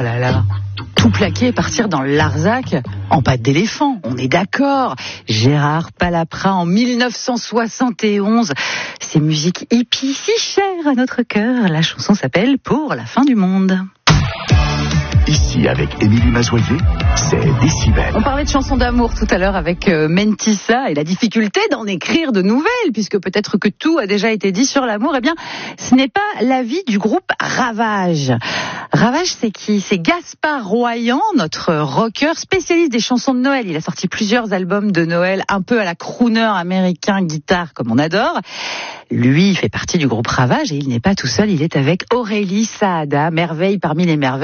là là. Tout plaquer et partir dans le Larzac en pattes d'éléphant, on est d'accord. Gérard Palaprat en 1971. Ces musiques hippies si chères à notre cœur. La chanson s'appelle Pour la fin du monde. Ici, avec Émilie Mazoyer, c'est Décibel. On parlait de chansons d'amour tout à l'heure avec Mentissa et la difficulté d'en écrire de nouvelles, puisque peut-être que tout a déjà été dit sur l'amour. Eh bien, ce n'est pas l'avis du groupe Ravage. Ravage, c'est qui ? C'est Gaspard Royan, notre rocker spécialiste des chansons de Noël. Il a sorti plusieurs albums de Noël, un peu à la crooner américain, guitare comme on adore. Lui, il fait partie du groupe Ravage et il n'est pas tout seul, il est avec Aurélie Saada, merveille parmi les merveilles.